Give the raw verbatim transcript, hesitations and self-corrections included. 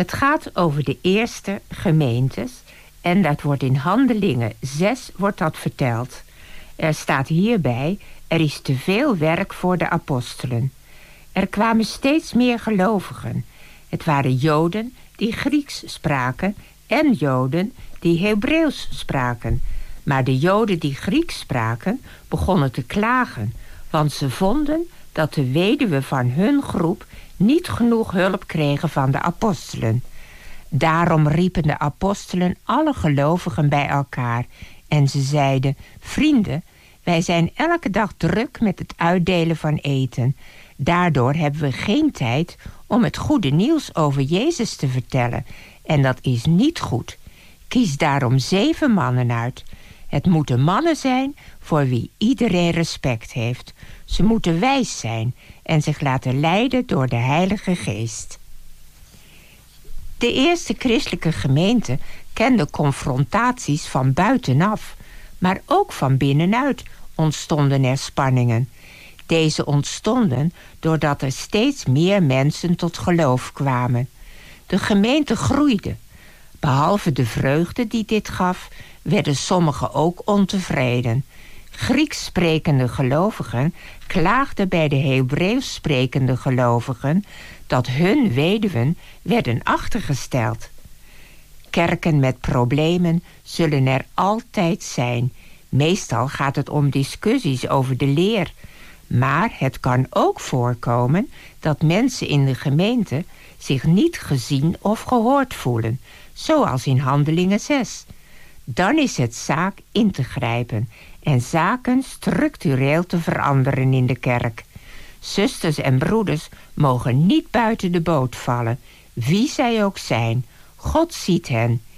Het gaat over de eerste gemeentes en dat wordt in Handelingen zes wordt dat verteld. Er staat hierbij: er is te veel werk voor de apostelen. Er kwamen steeds meer gelovigen. Het waren Joden die Grieks spraken en Joden die Hebreeuws spraken. Maar de Joden die Grieks spraken begonnen te klagen, want ze vonden dat de weduwen van hun groep niet genoeg hulp kregen van de apostelen. Daarom riepen de apostelen alle gelovigen bij elkaar en ze zeiden: vrienden, wij zijn elke dag druk met het uitdelen van eten. Daardoor hebben we geen tijd om het goede nieuws over Jezus te vertellen. En dat is niet goed. Kies daarom zeven mannen uit. Het moeten mannen zijn voor wie iedereen respect heeft. Ze moeten wijs zijn en zich laten leiden door de Heilige Geest. De eerste christelijke gemeente kende confrontaties van buitenaf, maar ook van binnenuit ontstonden er spanningen. Deze ontstonden doordat er steeds meer mensen tot geloof kwamen. De gemeente groeide. Behalve de vreugde die dit gaf, werden sommigen ook ontevreden. Grieks sprekende gelovigen klaagden bij de Hebreeuws sprekende gelovigen dat hun weduwen werden achtergesteld. Kerken met problemen zullen er altijd zijn. Meestal gaat het om discussies over de leer. Maar het kan ook voorkomen dat mensen in de gemeente zich niet gezien of gehoord voelen, zoals in Handelingen zes. Dan is het zaak in te grijpen en zaken structureel te veranderen in de kerk. Zusters en broeders mogen niet buiten de boot vallen, wie zij ook zijn. God ziet hen